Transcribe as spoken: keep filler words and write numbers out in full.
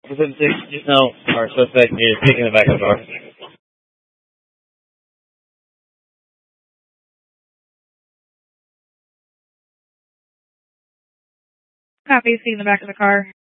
seven six, just know our suspect is taking the back of the car. Copy, see in the back of the car.